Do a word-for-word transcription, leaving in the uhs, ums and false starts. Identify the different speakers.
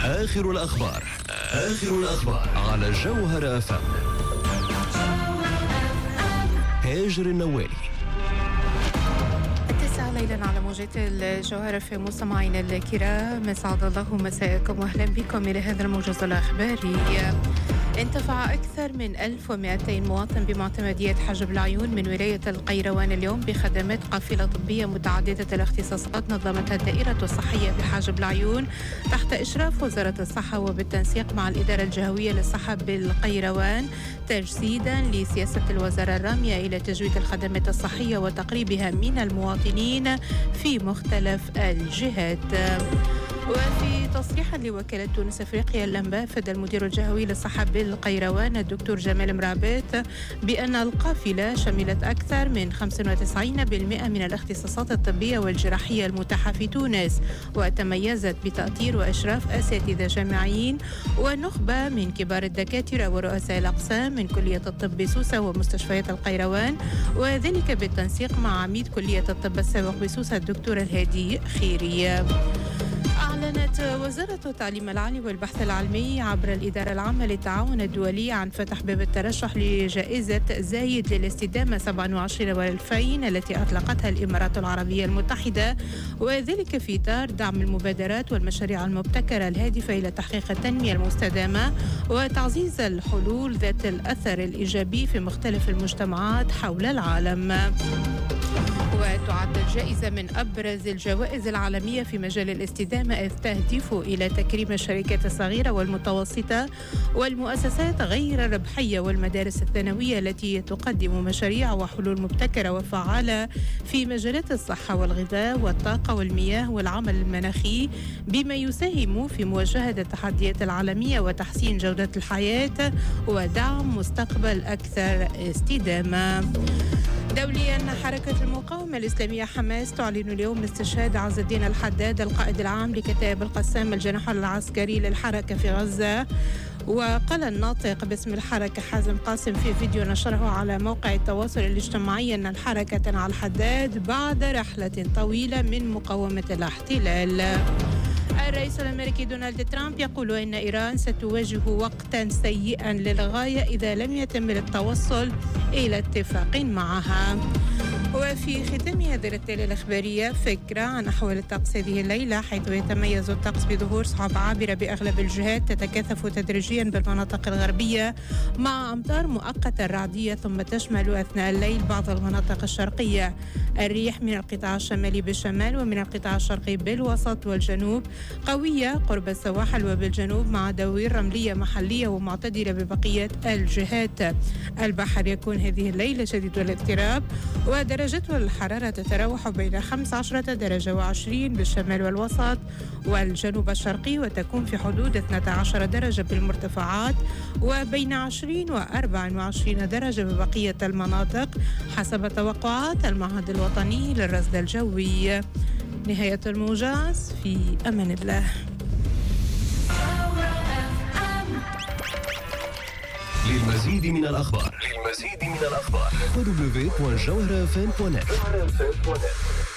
Speaker 1: آخر الأخبار آخر الأخبار على جوهر أف أم. هاجر النوالي.
Speaker 2: التاسعة ليلا على موجات الجوهر في مستمعينا الكرام، اسعد الله مساءكم واهلا بكم الى هذا الموجز الاخباري. انتفع أكثر من ألف ومئتين مواطن بمعتمدية حجب العيون من ولاية القيروان اليوم بخدمات قافلة طبية متعددة الاختصاصات نظمتها الدائرة الصحية بحجب العيون تحت إشراف وزارة الصحة وبالتنسيق مع الإدارة الجهوية للصحة بالقيروان، تجسيدا لسياسة الوزارة الرامية إلى تجويد الخدمات الصحية وتقريبها من المواطنين في مختلف الجهات. وفي تصريح لوكالة تونس أفريقيا الأنباء، أفاد المدير الجهوي للصحة بالقيروان الدكتور جمال مرابط بأن القافلة شملت أكثر من خمسة وتسعين بالمئة من الاختصاصات الطبية والجراحية المتاحة في تونس، وتميزت بتأطير وإشراف أساتذة جامعيين ونخبة من كبار الدكاترة ورؤساء الأقسام من كلية الطب بسوسة ومستشفيات القيروان، وذلك بالتنسيق مع عميد كلية الطب السابق بسوسة الدكتور الهادي خيري. أعلنت وزارة التعليم العالي والبحث العلمي عبر الإدارة العامة للتعاون الدولي عن فتح باب الترشح لجائزة زايد للاستدامة سبعة وعشرين وألفين التي أطلقتها الإمارات العربية المتحدة، وذلك في إطار دعم المبادرات والمشاريع المبتكرة الهادفة إلى تحقيق التنمية المستدامة وتعزيز الحلول ذات الأثر الإيجابي في مختلف المجتمعات حول العالم. وتعد الجائزة من أبرز الجوائز العالمية في مجال الاستدامة، إذ تهدف إلى تكريم الشركات الصغيرة والمتوسطة والمؤسسات غير الربحية والمدارس الثانوية التي تقدم مشاريع وحلول مبتكرة وفعالة في مجالات الصحة والغذاء والطاقة والمياه والعمل المناخي، بما يساهم في مواجهة التحديات العالمية وتحسين جودة الحياة ودعم مستقبل أكثر استدامة. دوليا، حركة المقاومة الإسلامية حماس تعلن اليوم استشهاد عز الدين الحداد القائد العام لكتائب القسام الجناح العسكري للحركة في غزة. وقال الناطق باسم الحركة حازم قاسم في فيديو نشره على موقع التواصل الاجتماعي أن الحركة تنعى الحداد بعد رحلة طويلة من مقاومة الاحتلال. الرئيس الأمريكي دونالد ترامب يقول إن إيران ستواجه وقتا سيئا للغاية إذا لم يتم التوصل إلى اتفاق معها. وفي ختام هذه الرسالة الإخبارية فكرة عن أحوال الطقس هذه الليلة، حيث يتميز الطقس بظهور سحب عابرة بأغلب الجهات تتكاثف تدريجيا بالمناطق الغربية مع أمطار مؤقتة رعدية، ثم تشمل أثناء الليل بعض المناطق الشرقية. الريح من القطاع الشمالي بالشمال ومن القطاع الشرقي بالوسط والجنوب قوية قرب السواحل وبالجنوب، مع دوير رملية محلية ومعتدلة ببقية الجهات. البحر يكون هذه الليلة شديد الاضطراب، ودرجة الحرارة تتراوح بين خمسة عشر درجة وعشرين بالشمال والوسط والجنوب الشرقي، وتكون في حدود اثنتي عشرة درجة بالمرتفعات وبين عشرين وأربعة وعشرين درجة ببقية المناطق حسب توقعات المعهد الوطني للرصد الجوي. نهاية الموجز، في أمان الله.
Speaker 1: للمزيد من الأخبار للمزيد من الأخبار دبليو دبليو دبليو دوت جوهر اف ام دوت نت.